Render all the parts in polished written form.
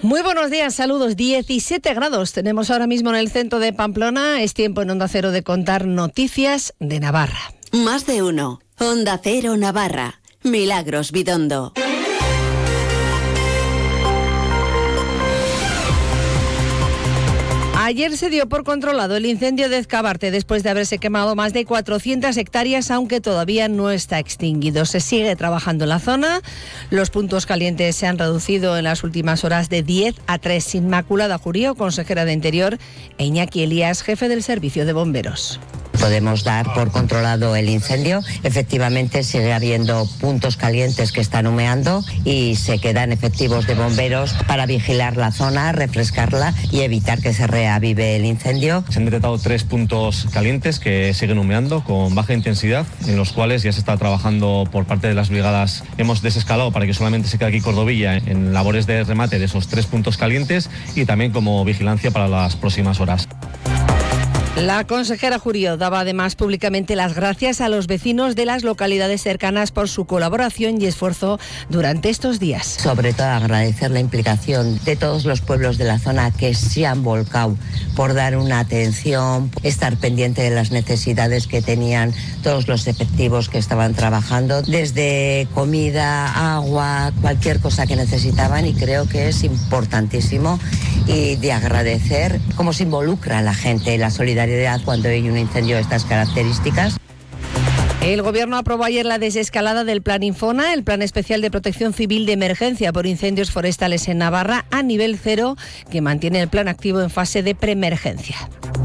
Muy buenos días, saludos. 17 grados tenemos ahora mismo en el centro de Pamplona. Es tiempo en Onda Cero de contar noticias de Navarra. Más de uno. Onda Cero Navarra. Milagros Bidondo. Ayer se dio por controlado el incendio de Ezcabarte después de haberse quemado más de 400 hectáreas, aunque todavía no está extinguido. Se sigue trabajando en la zona. Los puntos calientes se han reducido en las últimas horas de 10 a 3. Inmaculada Jurío, consejera de Interior, e Iñaki Elías, jefe del Servicio de Bomberos. Podemos dar por controlado el incendio. Efectivamente sigue habiendo puntos calientes que están humeando y se quedan efectivos de bomberos para vigilar la zona, refrescarla y evitar que se reavive el incendio. Se han detectado 3 puntos calientes que siguen humeando con baja intensidad, en los cuales ya se está trabajando por parte de las brigadas. Hemos desescalado para que solamente se quede aquí Cordovilla en labores de remate de esos 3 puntos calientes y también como vigilancia para las próximas horas. La consejera Jurío daba además públicamente las gracias a los vecinos de las localidades cercanas por su colaboración y esfuerzo durante estos días. Sobre todo agradecer la implicación de todos los pueblos de la zona que se han volcado por dar una atención, estar pendiente de las necesidades que tenían todos los efectivos que estaban trabajando, desde comida, agua, cualquier cosa que necesitaban, y creo que es importantísimo y de agradecer cómo se involucra la gente, la solidaridad cuando hay un incendio de estas características. El Gobierno aprobó ayer la desescalada del Plan Infona, el Plan Especial de Protección Civil de Emergencia por Incendios Forestales en Navarra, a nivel 0, que mantiene el plan activo en fase de preemergencia.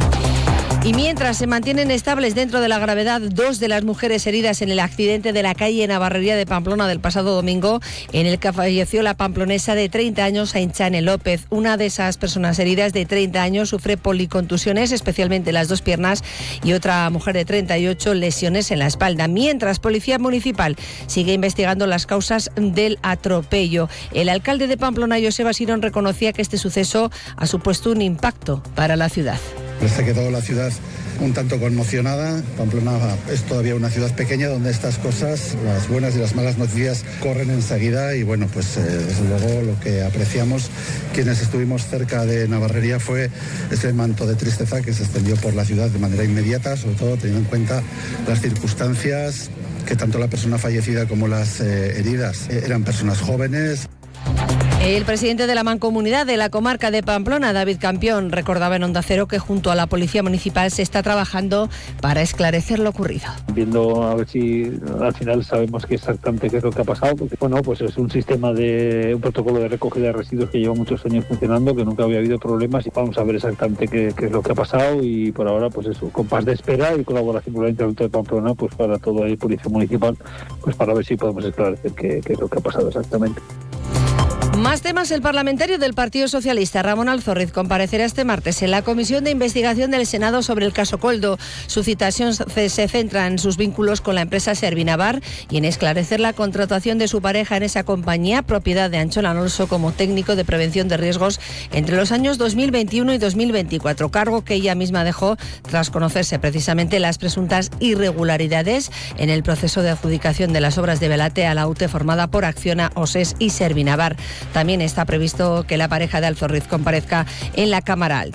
Y mientras se mantienen estables dentro de la gravedad 2 de las mujeres heridas en el accidente de la calle Navarrería de Pamplona del pasado domingo, en el que falleció la pamplonesa de 30 años, Ainchane López. Una de esas personas heridas de 30 años sufre policontusiones, especialmente en las 2 piernas, y otra mujer de 38 lesiones en la espalda. Mientras, Policía Municipal sigue investigando las causas del atropello. El alcalde de Pamplona, Joseba Sirón, reconocía que este suceso ha supuesto un impacto para la ciudad. Se quedó la ciudad un tanto conmocionada. Pamplona es todavía una ciudad pequeña donde estas cosas, las buenas y las malas noticias, corren enseguida, y bueno, pues desde luego lo que apreciamos quienes estuvimos cerca de Navarrería fue ese manto de tristeza que se extendió por la ciudad de manera inmediata, sobre todo teniendo en cuenta las circunstancias, que tanto la persona fallecida como las heridas eran personas jóvenes. El presidente de la Mancomunidad de la comarca de Pamplona, David Campión, recordaba en Onda Cero que junto a la Policía Municipal se está trabajando para esclarecer lo ocurrido. Viendo a ver si al final sabemos exactamente qué es lo que ha pasado, porque bueno, pues es un sistema de un protocolo de recogida de residuos que lleva muchos años funcionando, que nunca había habido problemas, y vamos a ver exactamente qué es lo que ha pasado, y por ahora pues eso, compás de espera y colaboración con el Ayuntamiento de Pamplona, pues para toda la Policía Municipal, pues para ver si podemos esclarecer qué es lo que ha pasado exactamente. Más temas. El parlamentario del Partido Socialista, Ramón Alzorriz, comparecerá este martes en la Comisión de Investigación del Senado sobre el caso Koldo. Su citación se centra en sus vínculos con la empresa Servinavar y en esclarecer la contratación de su pareja en esa compañía, propiedad de Anchón Alonso, como técnico de prevención de riesgos entre los años 2021 y 2024, cargo que ella misma dejó tras conocerse precisamente las presuntas irregularidades en el proceso de adjudicación de las obras de Belate a la UTE formada por Acciona, OSES y Servinavar. También está previsto que la pareja de Alzorriz comparezca en la Cámara Alta.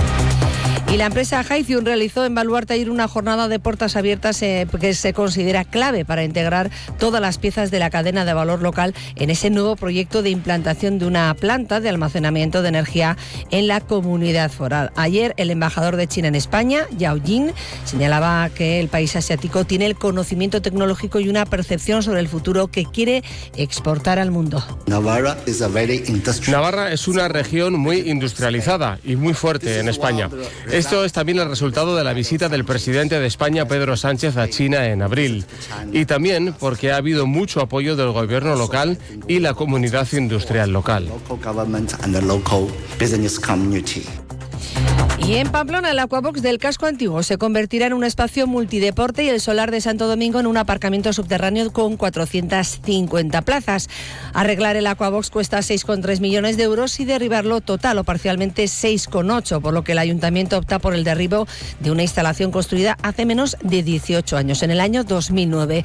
Y la empresa Hythium realizó en Baluarte ayer una jornada de puertas abiertas que se considera clave para integrar todas las piezas de la cadena de valor local en ese nuevo proyecto de implantación de una planta de almacenamiento de energía en la comunidad foral. Ayer el embajador de China en España, Yao Jin, señalaba que el país asiático tiene el conocimiento tecnológico y una percepción sobre el futuro que quiere exportar al mundo. Navarra es una región muy industrializada y muy fuerte en España. Esto es también el resultado de la visita del presidente de España, Pedro Sánchez, a China en abril. Y también porque ha habido mucho apoyo del gobierno local y la comunidad industrial local. Y en Pamplona, el Aquabox del casco antiguo se convertirá en un espacio multideporte y el solar de Santo Domingo en un aparcamiento subterráneo con 450 plazas. Arreglar el Aquabox cuesta 6,3 millones de euros y derribarlo total o parcialmente 6,8, por lo que el ayuntamiento opta por el derribo de una instalación construida hace menos de 18 años, en el año 2009.